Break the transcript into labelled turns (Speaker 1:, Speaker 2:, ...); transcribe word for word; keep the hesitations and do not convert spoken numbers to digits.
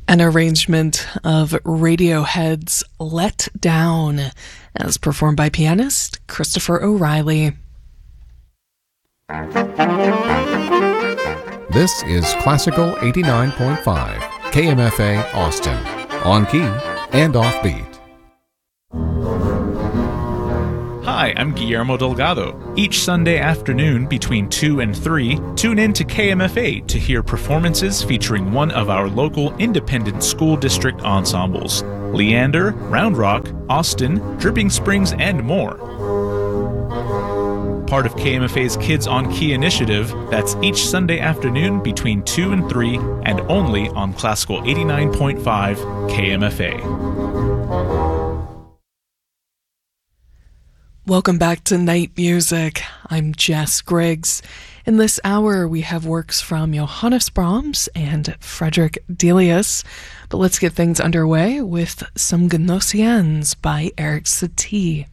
Speaker 1: An arrangement of Radiohead's Let Down, as performed by pianist Christopher O'Reilly.
Speaker 2: This is Classical eighty-nine point five, K M F A Austin, on key and offbeat.
Speaker 3: Hi, I'm Guillermo Delgado. Each Sunday afternoon between two and three, tune in to K M F A to hear performances featuring one of our local independent school district ensembles: Leander, Round Rock, Austin, Dripping Springs, and more. Part of K M F A's Kids on Key initiative, that's each Sunday afternoon between two and three, and only on Classical eighty-nine point five K M F A.
Speaker 1: Welcome back to Night Music. I'm Jess Griggs. In this hour, we have works from Johannes Brahms and Frederick Delius. But let's get things underway with some Gnossiennes by Eric Satie.